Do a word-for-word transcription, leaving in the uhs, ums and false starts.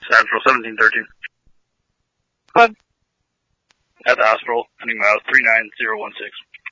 Central seventeen thirteen. What? At the hospital, ending miles three nine zero one six.